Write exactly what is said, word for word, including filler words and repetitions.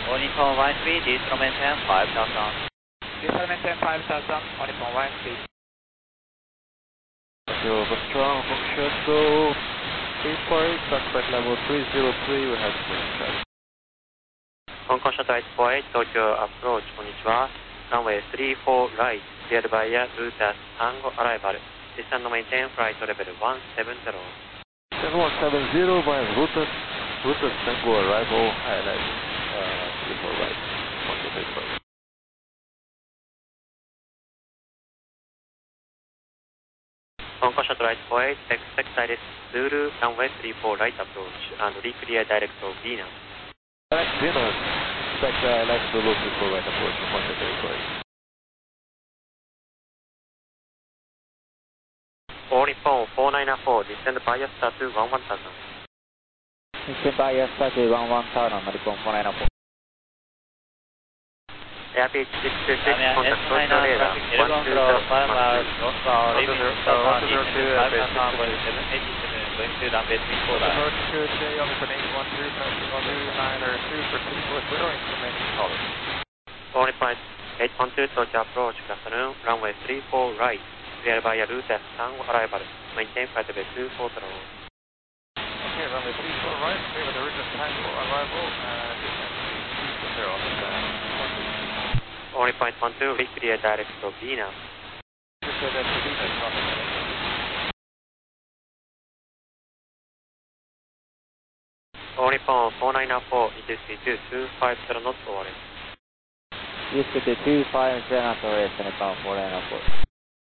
All Nippon one three, diesel maintain five thousand. Diesel maintain five thousand, All Nippon one three. Tokyo Strong, Berkshire School, three four eight, contact level three zero three, we have clean traffic. 香港シャトルいちよんはち、東京アプローチ、こんにちは。ランウェイスリーフォーライト、クリアルバイヤー、ルータス、タンゴ、アライバル。ディスタンドメインテン、フライトレベルいちななゼロ。 seven one seven zero via Rutas, Rutas Tango arrival, highlight, uh, three four right, one two three four. 香港シャトルいちよんはち、expect direct Zulu, runway three four right approach, and re-clear direct to Venus. Direct Venus, expect uh, left Zulu three four right approach, one two three four. All Nippon four nine four, descend via star to one one thousand. Descend via star to one one thousand, All Nippon four nine four. Airpage six two six, contact Tokyo radar, one two zero, northbound, leaving southbound, descend five thousand, going seven eighty-seven, going to runway three four right. Approach Tuesday, All Nippon eight one two, passing on two niner two for six foot zero, information color. All Nippon eight one two, Tokyo approach, good afternoon, runway three four right. Clear via Rutas, Tango, arrival. Maintain flight level two four zero. Okay, runway three four right, clear with the Rutas, Tango, arrival, uh, descend two four zero. Only point one two, re-clear direct to Venus. Clear direct to Venus, copy. Only point four nine four, E T C two two five zero knots, over. E T C two two five zero knots, All Nippon four nine four.